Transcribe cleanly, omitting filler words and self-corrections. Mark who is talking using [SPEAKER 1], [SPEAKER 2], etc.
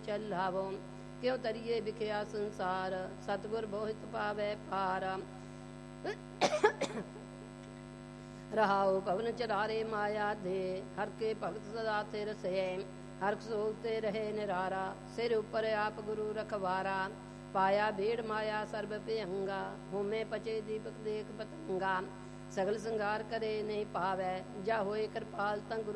[SPEAKER 1] ਚੱਲਾਵੋ। ਕਿਉ ਤਰੀਏ ਵਿਖਿਆ ਸੰਸਾਰ, ਸਤਿਗੁਰ ਬੋਹਿਤ ਪਾਵੈ ਪਾਰ। ਰਹਾਉ ਭਵਨ ਚਰਾਰੇ ਮਾਇਆ ਦੇ, ਹਰ ਕੇ ਭਗਤ ਸਦਾ ਸਿਰ ਸੇ। ਹਰਖ ਸੋਤੇ ਰਹੇ ਨਿਰਾਰਾ, ਸਿਰ ਉੱਪਰ ਆਪ ਗੁਰੂ ਰਖਵਾਰਾ। ਪਾਇਆ ਭੀੜ ਮਾਇਆ ਸਰਬ ਭਿਅੰਗਾ, ਹੋਮੇ ਪਚੇ ਦੀਪਕ ਦੇਖ ਪਤੰਗਾ। ਸਗਲ ਸੰਗਾਰ ਕਰੇ ਨਹੀਂ ਪਾਵੈ, ਜਾ ਹੋਏ ਕਿਰਪਾਲ ਤਾਂ ਗੁਰੂ